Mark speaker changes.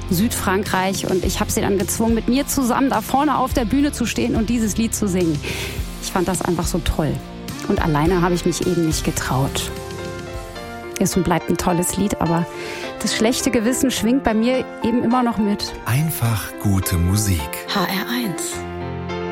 Speaker 1: Südfrankreich. Und ich habe sie dann gezwungen, mit mir zusammen da vorne auf der Bühne zu stehen und dieses Lied zu singen. Ich fand das einfach so toll. Und alleine habe ich mich eben nicht getraut. Ist und bleibt ein tolles Lied, aber das schlechte Gewissen schwingt bei mir eben immer noch mit.
Speaker 2: Einfach gute Musik.
Speaker 3: HR1